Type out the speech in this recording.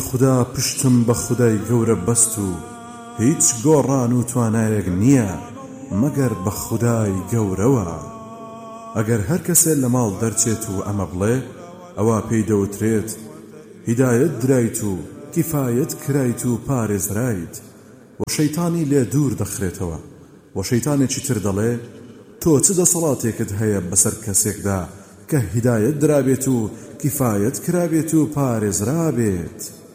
خدا پشتم بە خودای گەورە بەست و هیچ گۆڕان و توانایەک نییە مەگەر بە خودای گەورەوە. ئەگەر هەر کەسێ لە ماڵ دەرچێت و ئەمە بڵێ ئەوە پێی دەوترێت هیدایەت درایت و کیفایەت کرایت و پارێزرایت و شەیتانی لێ دوور دەخرێتەوە. و شەیتانێکی تر دەڵێ تۆ چ دەسەڵاتێکت هەیە بەسەر کەسێکدا کە هیدایەت درابێت و کیفایەت کرابێت و پارێزرابێت؟